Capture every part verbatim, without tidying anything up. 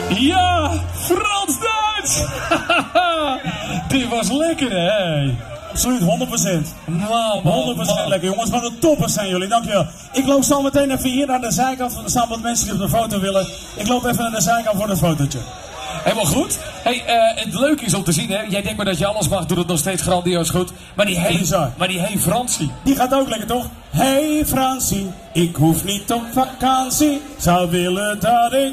Ja, Frans-Duits! Dit was lekker, hè? Absoluut, honderd procent. Man, honderd procent lekker, jongens. Gewoon de toppers zijn jullie, dankjewel. Ik loop zo meteen even hier naar de zijkant. Er staan wat mensen die op de foto willen. Ik loop even naar de zijkant voor een fotootje. Helemaal goed. Hey, uh, het leuke is om te zien, hè. Jij denkt maar dat je alles mag, doet het nog steeds grandioos goed. Maar die hey, maar die hey Fransie. Die gaat ook lekker, toch? Hey Fransie, ik hoef niet op vakantie. Zou willen dat ik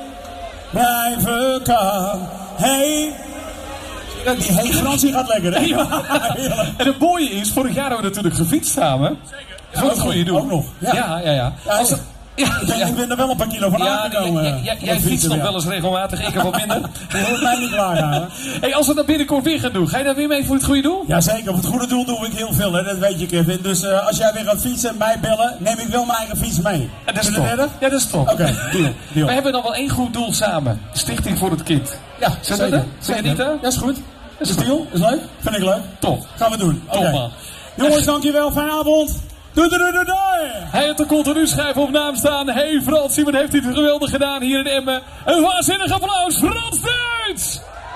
blijven kan. Hey... Ja, die hey Fransie gaat lekker, hè? Ja. En het mooie is, vorig jaar hebben we natuurlijk gefietst samen. Zeker. Ja, dat is wat je doet. Ook nog. Ja, ja, ja. ja. ja, Als, ja. Ik, ben, ja. ik ben er wel een paar kilo van ja, aangekomen. Ja, ja, jij fietst nog wel eens regelmatig, ik heb wat minder. Je hoort mij niet klaar gaan. Hey, als we dat binnenkort weer gaan doen, ga je dat weer mee voor het goede doel? Jazeker, voor het goede doel doe ik heel veel, hè? Dat weet je, Kevin. Dus uh, als jij weer gaat fietsen en mij bellen, neem ik wel mijn eigen fiets mee. Ja, dat is top. Ja, dat is top. Oké, okay, deal, deal. We hebben dan wel één goed doel samen. Stichting voor het Kind. Ja, Zet zeker. dat? Zeg je niet, hè? Dat is goed. Dat is deal, is leuk. Vind ik leuk. Top. Gaan we doen. Top, okay. man. Jongens, dankjewel. Fijne avond. Doei, doei, doei, doei. Hij heeft de continu schrijven op naam staan. Hey Frans, wat heeft hij het geweldig gedaan hier in Emmen. Een waanzinnig applaus, Frans-Duits!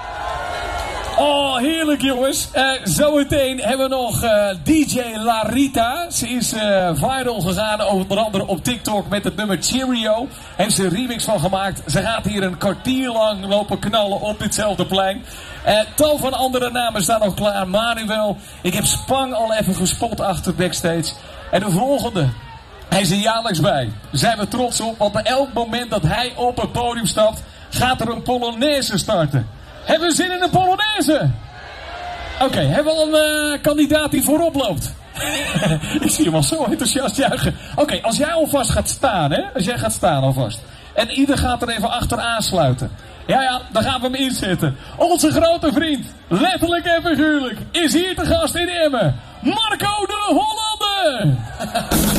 Oh, heerlijk jongens. Uh, zometeen hebben we nog uh, D J Larita. Ze is uh, viral gegaan, onder andere op TikTok met het nummer Cheerio. Heeft ze een remix van gemaakt. Ze gaat hier een kwartier lang lopen knallen op ditzelfde plein. Uh, tal van andere namen staan nog klaar. Manuel, ik heb Spang al even gespot achter backstage. En de volgende, hij is er jaarlijks bij. Daar zijn we trots op, want op elk moment dat hij op het podium stapt, gaat er een Polonaise starten. Hebben we zin in een Polonaise? Oké, okay, hebben we al een uh, kandidaat die voorop loopt? Ik zie hem al zo enthousiast juichen. Oké, okay, als jij alvast gaat staan, hè? Als jij gaat staan alvast. En ieder gaat er even achteraan sluiten. Ja, ja, dan gaan we hem inzetten. Onze grote vriend, letterlijk en figuurlijk, is hier te gast in Emmen. Marco de Hollander!